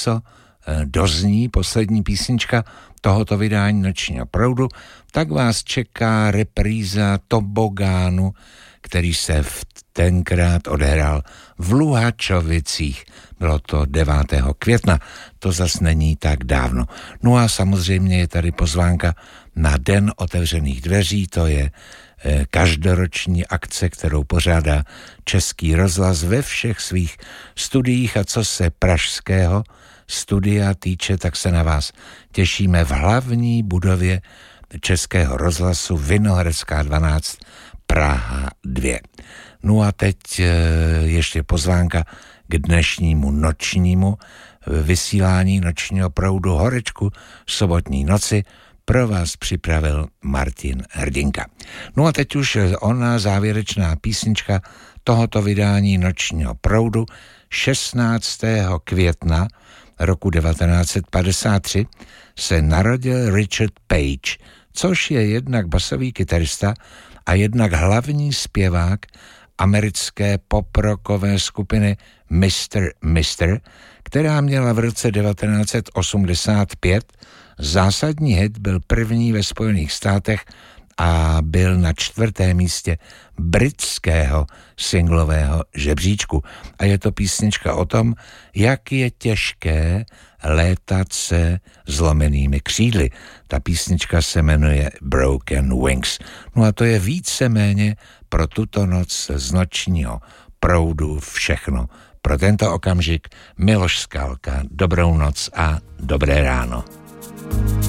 co dozní poslední písnička tohoto vydání Nočního proudu, tak vás čeká repríza Tobogánu, který se tenkrát odehrál v Luhačovicích. Bylo to 9. května, to zas není tak dávno. No a samozřejmě je tady pozvánka na Den otevřených dveří, to je každoroční akce, kterou pořádá Český rozhlas ve všech svých studiích, a co se pražského studia týče, tak se na vás těšíme v hlavní budově Českého rozhlasu Vinohradská 12 Praha 2. No a teď ještě pozvánka k dnešnímu nočnímu vysílání Nočního proudu. Horečku sobotní noci pro vás připravil Martin Hrdinka. No a teď už ona závěrečná písnička tohoto vydání Nočního proudu. 16. května roku 1953 se narodil Richard Page, což je jednak basový kytarista a jednak hlavní zpěvák americké poprockové skupiny Mr., která měla v roce 1985 zásadní hit, byl první ve Spojených státech a byl na 4. místě britského singlového žebříčku. A je to písnička o tom, jak je těžké létat se zlomenými křídly. Ta písnička se jmenuje Broken Wings. No a to je víceméně pro tuto noc z Nočního proudu všechno. Pro tento okamžik Miloš Skalka, dobrou noc a dobré ráno.